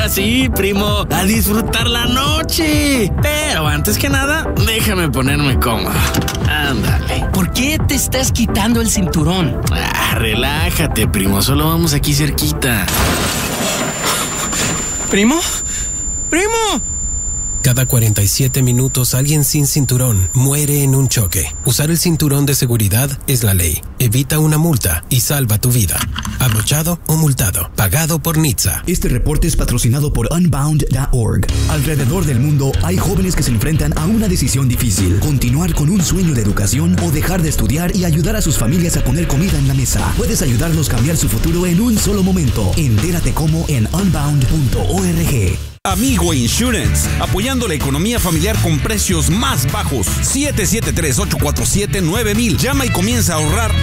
Ahora sí, primo, a disfrutar la noche. Pero antes que nada, déjame ponerme cómodo. Ándale. ¿Por qué te estás quitando el cinturón? Relájate, primo, solo vamos aquí cerquita. ¿Primo? ¡Primo! Cada 47 minutos alguien sin cinturón muere en un choque. Usar el cinturón de seguridad es la ley. Evita una multa y salva tu vida. Abrochado o multado. Pagado por NHTSA. Este reporte es patrocinado por Unbound.org. Alrededor del mundo hay jóvenes que se enfrentan a una decisión difícil. Continuar con un sueño de educación o dejar de estudiar y ayudar a sus familias a poner comida en la mesa. Puedes ayudarlos a cambiar su futuro en un solo momento. Entérate cómo en Unbound.org. Amigo Insurance, apoyando la economía familiar con precios más bajos. 773-847-9000. Llama y comienza a ahorrar